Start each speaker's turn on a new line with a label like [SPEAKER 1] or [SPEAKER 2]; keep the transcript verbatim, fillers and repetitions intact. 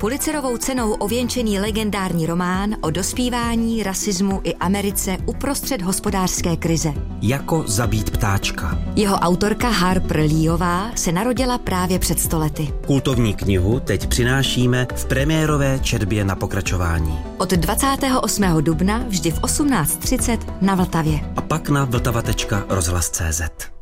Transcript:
[SPEAKER 1] Pulitzerovou cenou ověnčený legendární román o dospívání, rasismu i Americe uprostřed hospodářské krize.
[SPEAKER 2] Jako zabít ptáčka.
[SPEAKER 1] Jeho autorka Harper Leeová se narodila právě před sto lety.
[SPEAKER 2] Kultovní knihu teď přinášíme v premiérové četbě na pokračování.
[SPEAKER 1] Od dvacátého osmého dubna vždy v osmnáct třicet na Vltavě.
[SPEAKER 2] A pak na vltava tečka rozhlas tečka cé zet.